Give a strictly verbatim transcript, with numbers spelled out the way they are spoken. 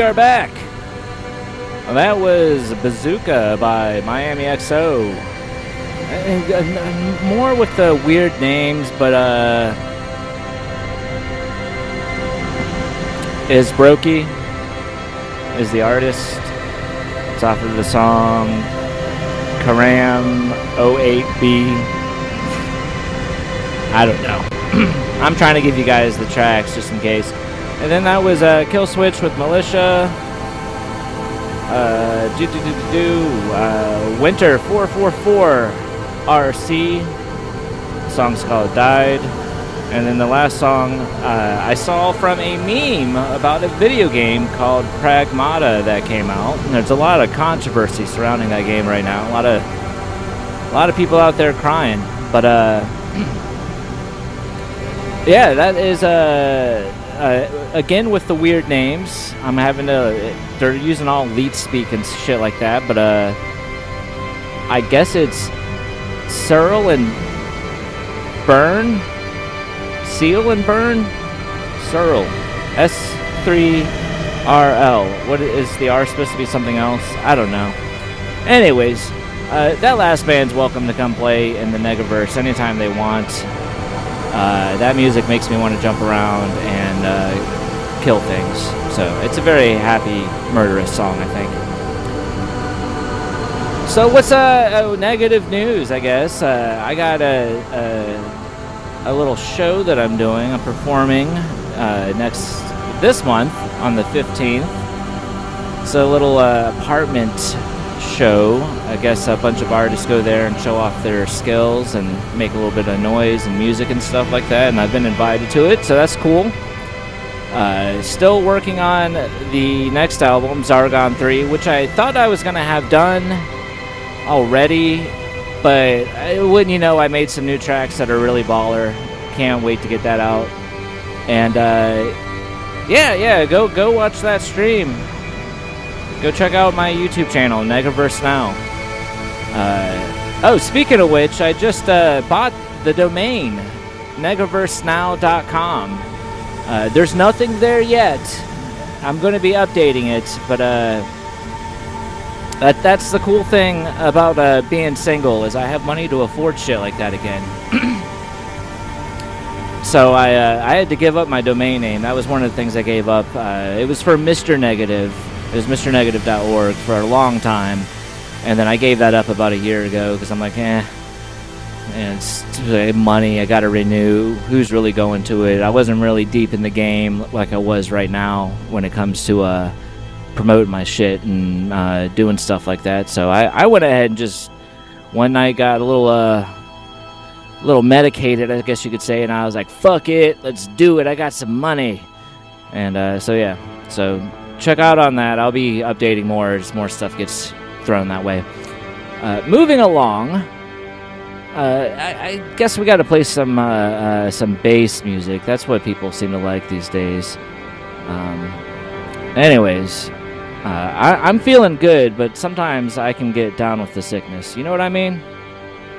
are back. Well, that was Bazooka by Miami X O. Uh, uh, more with the weird names, but uh, is Brokey is the artist. It's off of the song Karam oh eight B. I don't know. I'm trying to give you guys the tracks just in case. And then that was uh, Kill Switch with Militia. Uh, do do do do do. Uh, Winter four four four R C. The song's called Died. And then the last song uh, I saw from a meme about a video game called Pragmata that came out. And there's a lot of controversy surrounding that game right now. A lot of a lot of people out there crying. But uh, yeah, that is uh, uh, again with the weird names. I'm having to. They're using all leet speak and shit like that. But uh, I guess it's Searle and Burn. Seal and Burn? Searle. S three R L. What is the R supposed to be something else? I don't know. Anyways, uh, that last band's welcome to come play in the Negaverse anytime they want. Uh, that music makes me want to jump around and uh, kill things. So it's a very happy, murderous song, I think. So what's uh, oh, negative news, I guess? Uh, I got a... a a little show that I'm doing. I'm performing uh, next this month on the fifteenth. It's a little uh, apartment show. I guess a bunch of artists go there and show off their skills and make a little bit of noise and music and stuff like that, and I've been invited to it, so that's cool. Uh, still working on the next album, Zargon three, which I thought I was going to have done already. But I, wouldn't you know, I made some new tracks that are really baller. Can't wait to get that out. And uh, yeah, yeah, go go watch that stream. Go check out my YouTube channel, Negaverse Now. Uh, oh, speaking of which, I just uh, bought the domain, negaverse now dot com. Uh, there's nothing there yet. I'm going to be updating it, but... Uh, That that's the cool thing about uh, being single is I have money to afford shit like that again. So I uh, I had to give up my domain name. That was one of the things I gave up. Uh, it was for Mister Negative. It was Mister Negative dot org for a long time, and then I gave that up about a year ago because I'm like, eh, and it's money. I got to renew. Who's really going to it? I wasn't really deep in the game like I was right now when it comes to uh. promoting my shit and uh, doing stuff like that. So I, I went ahead and just one night got a little uh, little medicated, I guess you could say, and I was like, fuck it, let's do it. I got some money. And uh, so yeah, so check out on that. I'll be updating more as more stuff gets thrown that way. Uh, moving along, uh, I, I guess we got to play some uh, uh, some bass music. That's what people seem to like these days. Um, anyways, uh, I, I'm feeling good, but sometimes I can get down with the sickness. You know what I mean?